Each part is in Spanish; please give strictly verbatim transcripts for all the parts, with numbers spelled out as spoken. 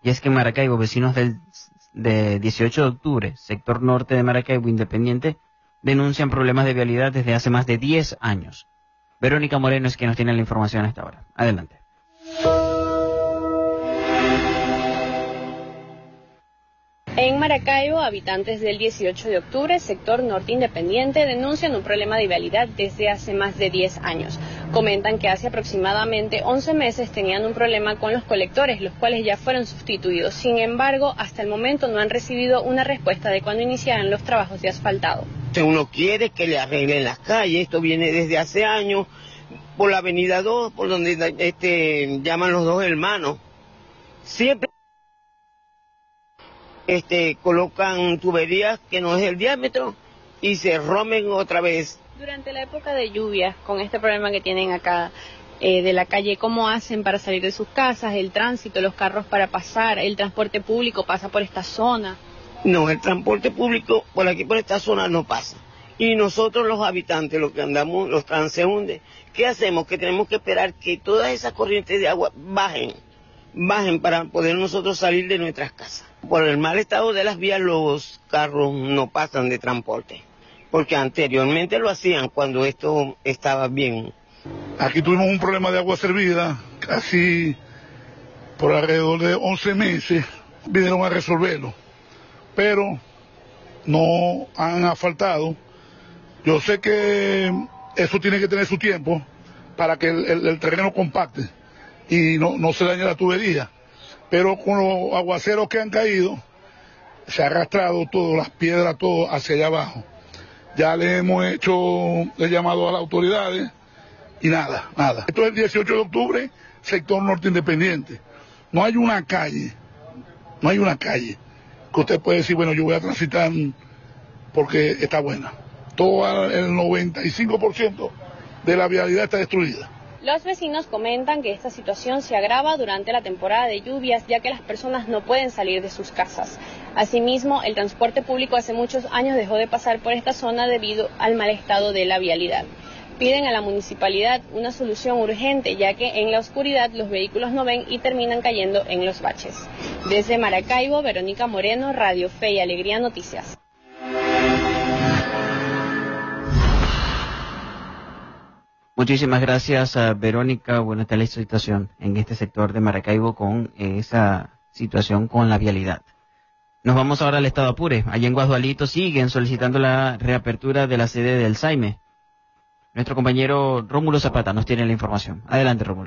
Y es que en Maracaibo, vecinos del de dieciocho de octubre, sector norte de Maracaibo Independiente, denuncian problemas de vialidad desde hace más de diez años. Verónica Moreno es quien nos tiene la información a esta hora. Adelante. En Maracaibo, habitantes del dieciocho de octubre, sector norte independiente, denuncian un problema de vialidad desde hace más de diez años. Comentan que hace aproximadamente once meses tenían un problema con los colectores, los cuales ya fueron sustituidos. Sin embargo, hasta el momento no han recibido una respuesta de cuándo iniciarán los trabajos de asfaltado. Uno quiere que le arreglen las calles, esto viene desde hace años, por la avenida dos, por donde este, llaman los dos hermanos. Siempre este, colocan tuberías que no es el diámetro y se rompen otra vez. Durante la época de lluvia, con este problema que tienen acá eh, de la calle, ¿cómo hacen para salir de sus casas? El tránsito, los carros para pasar, el transporte público pasa por esta zona. No, el transporte público por aquí, por esta zona no pasa. Y nosotros los habitantes, los que andamos, los transeúntes, ¿qué hacemos? Que tenemos que esperar que todas esas corrientes de agua bajen, bajen para poder nosotros salir de nuestras casas. Por el mal estado de las vías, los carros no pasan de transporte, porque anteriormente lo hacían cuando esto estaba bien. Aquí tuvimos un problema de agua servida, casi por alrededor de once meses, vinieron a resolverlo, pero no han asfaltado. Yo sé que eso tiene que tener su tiempo para que el, el, el terreno compacte y no, no se dañe la tubería, pero con los aguaceros que han caído, se ha arrastrado todo, las piedras, todo hacia allá abajo. Ya le hemos hecho el llamado a las autoridades y nada, nada. Esto es el dieciocho de octubre, sector norte independiente. No hay una calle, no hay una calle que usted puede decir, bueno, yo voy a transitar porque está buena. Todo el noventa y cinco por ciento de la vialidad está destruida. Los vecinos comentan que esta situación se agrava durante la temporada de lluvias, ya que las personas no pueden salir de sus casas. Asimismo, el transporte público hace muchos años dejó de pasar por esta zona debido al mal estado de la vialidad. Piden a la municipalidad una solución urgente, ya que en la oscuridad los vehículos no ven y terminan cayendo en los baches. Desde Maracaibo, Verónica Moreno, Radio Fe y Alegría Noticias. Muchísimas gracias a Verónica. Bueno, está la situación en este sector de Maracaibo con esa situación con la vialidad. Nos vamos ahora al estado Apure. Allá en Guasdualito siguen solicitando la reapertura de la sede del SAIME. Nuestro compañero Rómulo Zapata nos tiene la información. Adelante, Rómulo.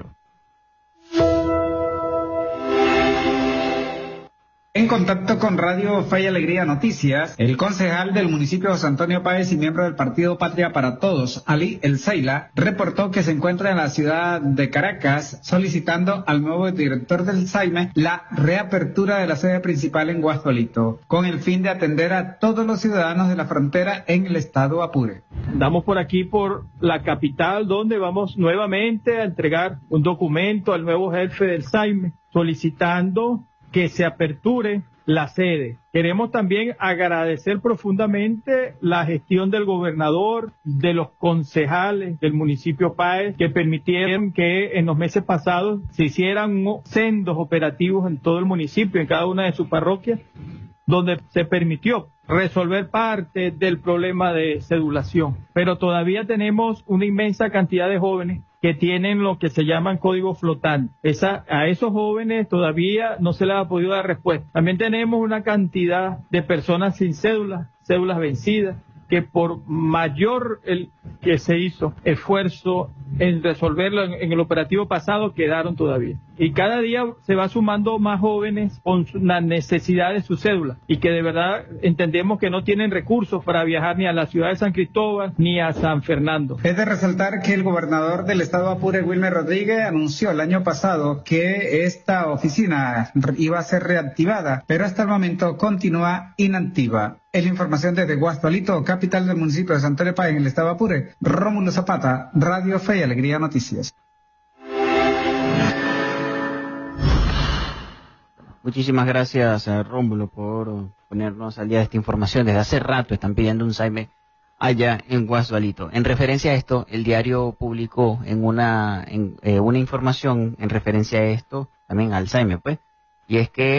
En contacto con Radio Fe y Alegría Noticias, el concejal del municipio José Antonio Páez y miembro del partido Patria para Todos, Ali El Zeila, reportó que se encuentra en la ciudad de Caracas solicitando al nuevo director del SAIME la reapertura de la sede principal en Guasdualito, con el fin de atender a todos los ciudadanos de la frontera en el estado Apure. Andamos por aquí por la capital, donde vamos nuevamente a entregar un documento al nuevo jefe del SAIME solicitando que se aperture la sede. Queremos también agradecer profundamente la gestión del gobernador, de los concejales del municipio Páez, que permitieron que en los meses pasados se hicieran sendos operativos en todo el municipio, en cada una de sus parroquias, donde se permitió resolver parte del problema de cedulación. Pero todavía tenemos una inmensa cantidad de jóvenes que tienen lo que se llaman código flotante. Esa, a esos jóvenes todavía no se les ha podido dar respuesta. También tenemos una cantidad de personas sin cédulas, cédulas vencidas, que por mayor el que se hizo esfuerzo en resolverlo en, en el operativo pasado, quedaron todavía. Y cada día se va sumando más jóvenes con la necesidad de su cédula y que de verdad entendemos que no tienen recursos para viajar ni a la ciudad de San Cristóbal ni a San Fernando. Es de resaltar que el gobernador del estado Apure, Wilmer Rodríguez, anunció el año pasado que esta oficina iba a ser reactivada, pero hasta el momento continúa inactiva. En la información desde Guasdualito, capital del municipio de San Antonio Páez, en el estado Apure, Rómulo Zapata, Radio Fe y Alegría Noticias. Muchísimas gracias, Rómulo, por ponernos al día de esta información. Desde hace rato están pidiendo un SAIME allá en Guasdualito. En referencia a esto, el diario publicó en una, en, eh, una información en referencia a esto, también al SAIME, pues, y es que